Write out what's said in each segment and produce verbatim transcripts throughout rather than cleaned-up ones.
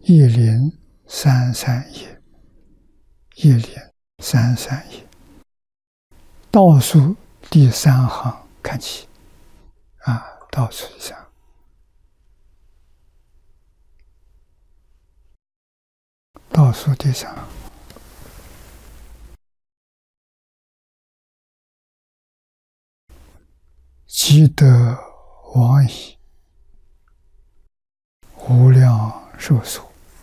一零三三一，一零三三一，倒数第三行看起，啊，倒数第三行，倒数第三行，积德往矣，无量寿所。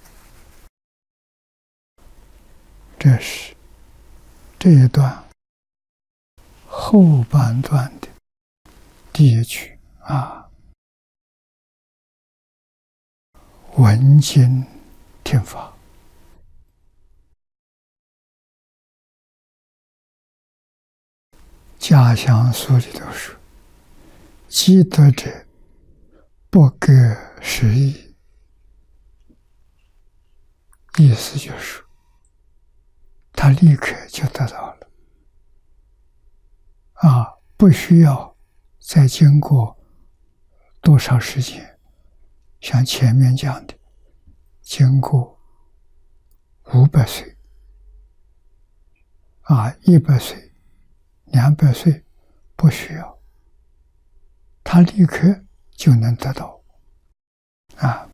这是这一段后半段的第一句啊，闻经听法。家详书里头说，积德者不隔时宜，意思就是他立刻就得到了啊，不需要再经过多少时间，像前面讲的经过五百岁啊，一百岁两百岁，不需要，他立刻就能得到啊。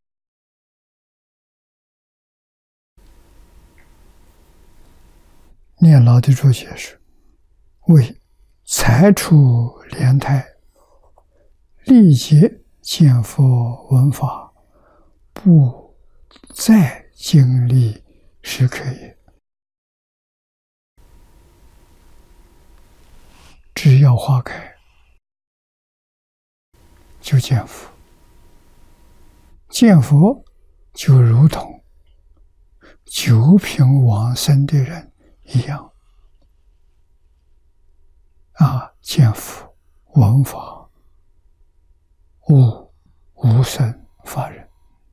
念老的注解是：为才出莲台，历劫见佛闻法，不再经历时刻也。只要花开，就见佛，见佛就如同九品往生的人一样啊，见佛闻法，悟无生法忍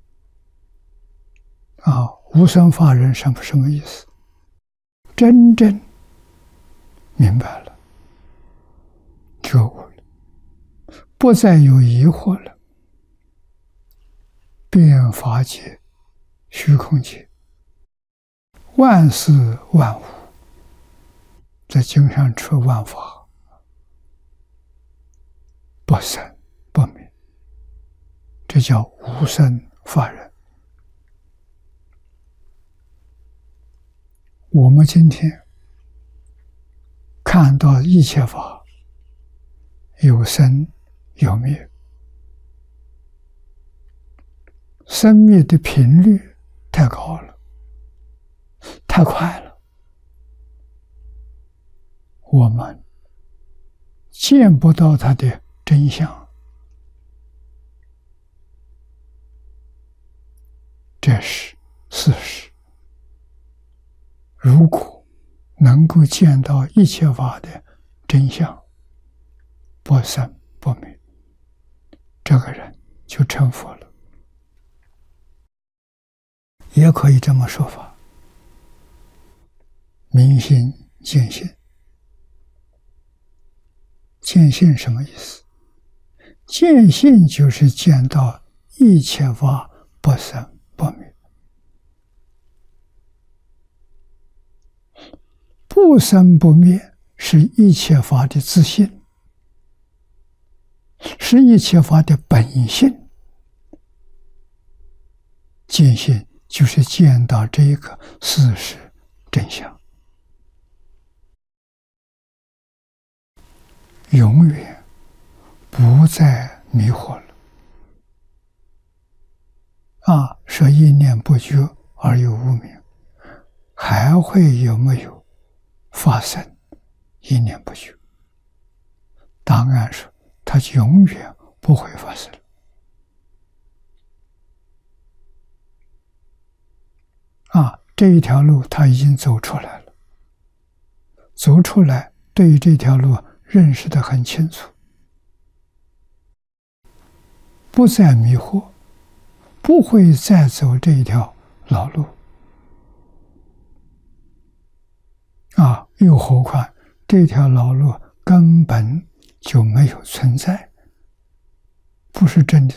啊，无生法忍什么什么意思？真正明白了，觉悟了，不再有疑惑了。遍法界、虚空界，万事万物，在经上说万法不生不灭，这叫无生法忍。我们今天看到一切法有生有灭，生灭的频率太高了，太快了，我们见不到它的真相。这是事实。如果能够见到一切法的真相，不生不灭，这个人就成佛了。也可以这么说法，明心见性。见性什么意思？见性就是见到一切法不生不灭。不生不灭是一切法的自性，是一切法的本性。见性就是见到这一个事实真相，永远不再迷惑了。啊，说一念不觉而有无明，还会有没有发生一念不觉？答案是它永远不会发生。啊，这一条路他已经走出来了，走出来，对于这条路认识得很清楚，不再迷惑，不会再走这一条老路。啊，又何况这条老路根本就没有存在，不是真的